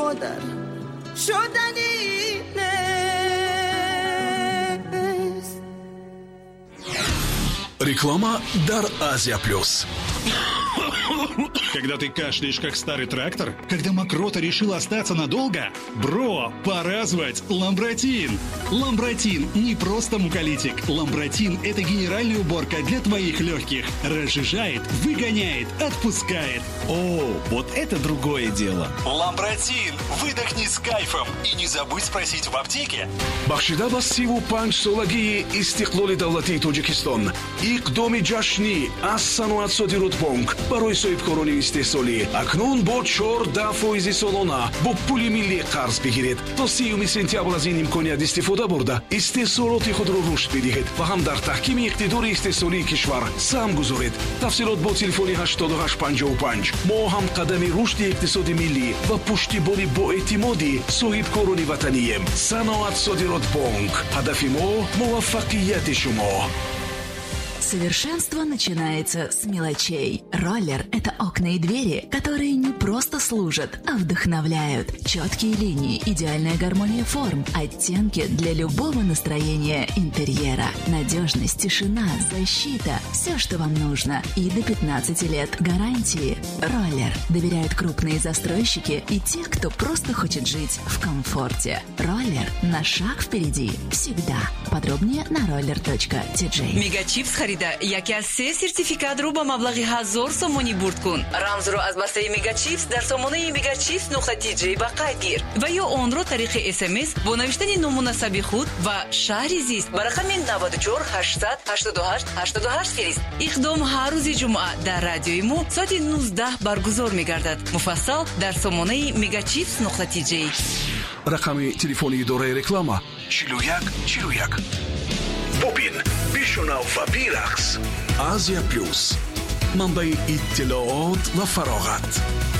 مادر شدنی نیست. Реклама Дар Азия Плюс. Когда ты кашляешь, как старый трактор? Когда мокрота решила остаться надолго? Бро, пора звать Ламбротин. Ламбротин не просто муколитик. Ламбротин – это генеральная уборка для твоих легких. Разжижает, выгоняет, отпускает. О, вот это другое дело. Ламбротин. Выдохни с кайфом. И не забудь спросить в аптеке. Бахшида ба 35 солагии истиқлоли давлатии Тоҷикистон. Иқдоми ҷашнӣ аз Саноатсодиротбонк барои соҳибкорони истеҳсолӣ акнун бо 4% солона бо пули миллӣ қарз бигиред то 30 сентябр аз ин имконият истифода бурда истеҳсолоти худро рушд бидиҳед ва ҳам дар таҳкими иқтидори истеҳсолии кишвар саҳм гузоред. Тафсилот бо телефони 8855. мо ҳам қадами рушди иқтисоди миллӣ ва пуштибони боэътимоди соҳибкорони ватанием. Саноатсодиротбонк. Ҳадафи мо муваффақияти шумо. Совершенство начинается с мелочей. Роллер – это окна и двери, которые не просто служат, а вдохновляют. Четкие линии, идеальная гармония форм, оттенки для любого настроения интерьера. Надежность, тишина, защита – все, что вам нужно. И до 15 лет гарантии. Роллер доверяют крупные застройщики и те, кто просто хочет жить в комфорте. Роллер – на шаг впереди. Всегда. Подробнее на roller.tj. Мегачипс харида яке аз 3 сертификатро ба маблағи 1000 сомонӣ бурд кун. Рамзро аз бастаи Мегачипс дар сомонаи megachips.tj ба қайд гир ва ё онро тариқи SMS бо навиштани ному насаби худ ва шаҳри зист ба рақами 94 800 88 88 фирист. Иқдом ҳар рӯзи ҷумъа дар радиои мо соати 19 баргузор мегардад. Муфассал дар сомонаи megachips.tj. Рақами телефони идораи реклама 4141. Бубин, бишунав ва бирақс. Азия Плюс. манбаи иттилоот ва фароғат.